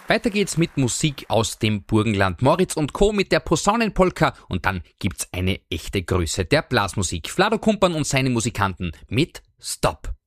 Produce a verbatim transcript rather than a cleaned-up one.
Weiter geht's mit Musik aus dem Burgenland. Moritz und Co. mit der Posaunenpolka und dann gibt's eine echte Größe der Blasmusik. Vlado Kumpan und seine Musikanten mit Stop.